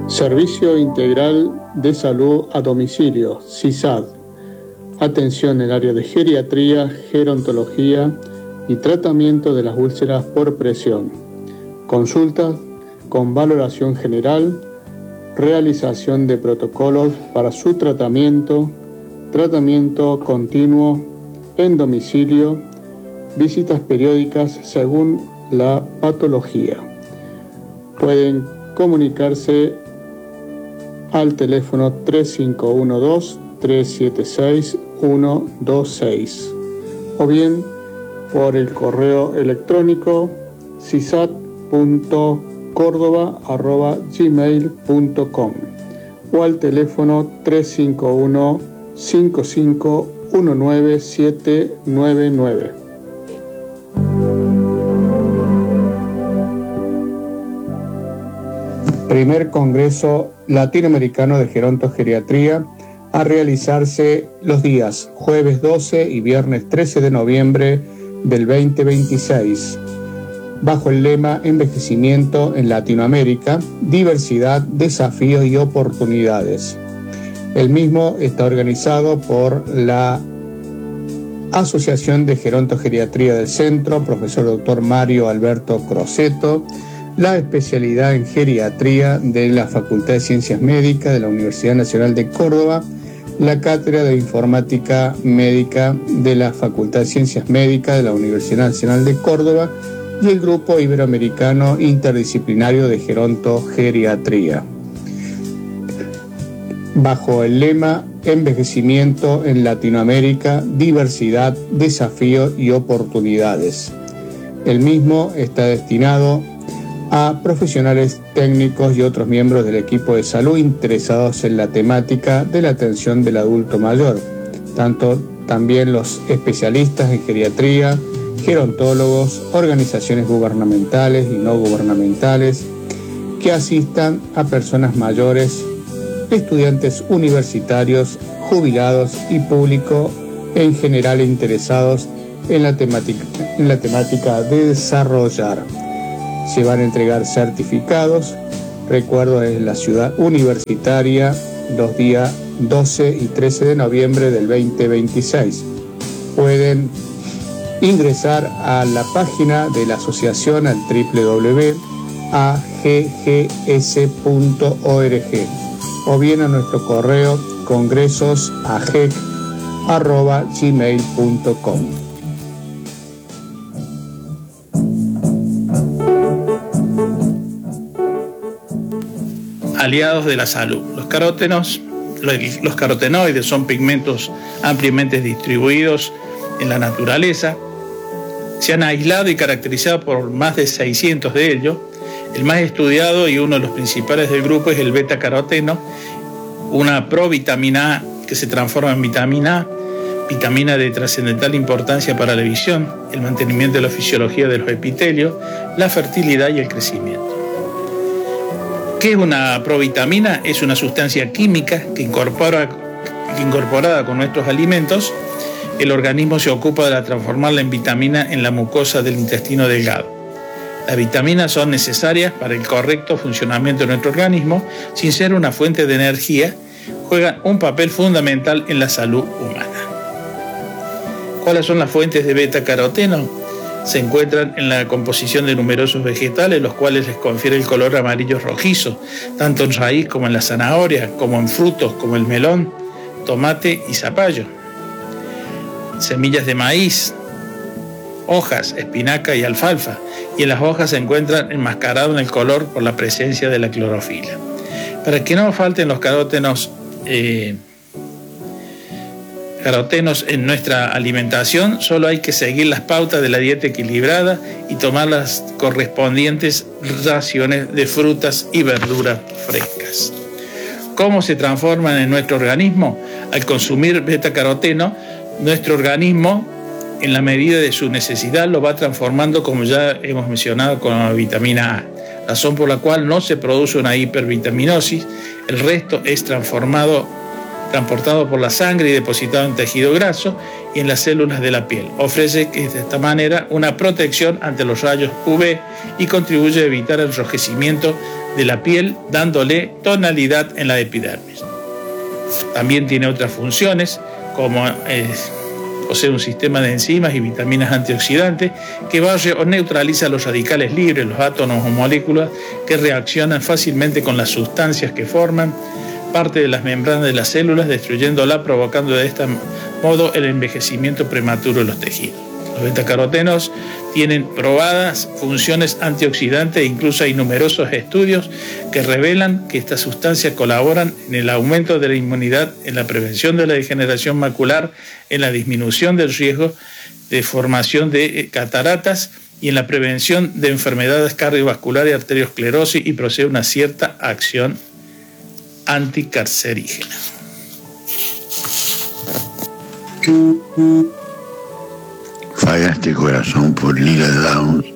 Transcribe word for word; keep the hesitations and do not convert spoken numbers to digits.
Servicio Integral de Salud a Domicilio, S I S A D. Atención en el área de geriatría, gerontología y tratamiento de las úlceras por presión. Consultas con valoración general, realización de protocolos para su tratamiento, tratamiento continuo en domicilio, visitas periódicas según la patología. Pueden comunicarse al teléfono tres cinco uno dos, tres siete seis, uno dos seis o bien por el correo electrónico sisat punto córdoba arroba gmail punto com o al teléfono tres cinco uno, cinco cinco uno nueve, siete nueve nueve. Primer Congreso Latinoamericano de Gerontogeriatría a realizarse los días jueves doce y viernes trece de noviembre del veinte veintiséis, bajo el lema Envejecimiento en Latinoamérica, diversidad, desafíos y oportunidades. El mismo está organizado por la Asociación de Gerontogeriatría del Centro, profesor doctor Mario Alberto Croceto, la especialidad en geriatría de la Facultad de Ciencias Médicas de la Universidad Nacional de Córdoba, la Cátedra de Informática Médica de la Facultad de Ciencias Médicas de la Universidad Nacional de Córdoba y el Grupo Iberoamericano Interdisciplinario de Gerontogeriatría, bajo el lema Envejecimiento en Latinoamérica, diversidad, desafíos y oportunidades. El mismo está destinado a profesionales técnicos y otros miembros del equipo de salud interesados en la temática de la atención del adulto mayor, tanto también los especialistas en geriatría, gerontólogos, organizaciones gubernamentales y no gubernamentales que asistan a personas mayores, estudiantes universitarios, jubilados y público en general interesados en la temática, en la temática de desarrollar. Se van a entregar certificados. Recuerdo, es la ciudad universitaria, los días doce y trece de noviembre del veinte veintiséis. Pueden ingresar a la página de la asociación al doble u doble u doble u punto a g g s punto org o bien a nuestro correo congresos a g e c arroba gmail punto com. Aliados de la salud. Los carótenos, los carotenoides son pigmentos ampliamente distribuidos en la naturaleza. Se han aislado y caracterizado por más de seiscientos de ellos. El más estudiado y uno de los principales del grupo es el beta-caroteno, una provitamina A que se transforma en vitamina A, vitamina de trascendental importancia para la visión, el mantenimiento de la fisiología de los epitelios, la fertilidad y el crecimiento. ¿Qué es una provitamina? Es una sustancia química que, incorpora, que incorporada con nuestros alimentos, el organismo se ocupa de transformarla en vitamina en la mucosa del intestino delgado. Las vitaminas son necesarias para el correcto funcionamiento de nuestro organismo. Sin ser una fuente de energía, juegan un papel fundamental en la salud humana. ¿Cuáles son las fuentes de beta-caroteno? Se encuentran en la composición de numerosos vegetales, los cuales les confiere el color amarillo rojizo, tanto en raíz como en la zanahoria, como en frutos como el melón, tomate y zapallo. Semillas de maíz, hojas, espinaca y alfalfa, y en las hojas se encuentran enmascarados en el color por la presencia de la clorofila. Para que no falten los carótenos, eh, carotenos en nuestra alimentación, solo hay que seguir las pautas de la dieta equilibrada y tomar las correspondientes raciones de frutas y verduras frescas. ¿Cómo se transforman en nuestro organismo? Al consumir beta-caroteno, nuestro organismo, en la medida de su necesidad, lo va transformando, como ya hemos mencionado, con la vitamina A, razón por la cual no se produce una hipervitaminosis. El resto es transformado transportado por la sangre y depositado en tejido graso y en las células de la piel. Ofrece de esta manera una protección ante los rayos U V y contribuye a evitar el enrojecimiento de la piel, dándole tonalidad en la epidermis. También tiene otras funciones, como eh, posee un sistema de enzimas y vitaminas antioxidantes que barre o neutraliza los radicales libres, los átomos o moléculas que reaccionan fácilmente con las sustancias que forman parte de las membranas de las células, destruyéndola, provocando de este modo el envejecimiento prematuro de los tejidos. Los betacarotenos tienen probadas funciones antioxidantes e incluso hay numerosos estudios que revelan que estas sustancias colaboran en el aumento de la inmunidad, en la prevención de la degeneración macular, en la disminución del riesgo de formación de cataratas y en la prevención de enfermedades cardiovasculares y arteriosclerosis, y posee una cierta acción anticarcerígena. Falla este corazón por Lila Downs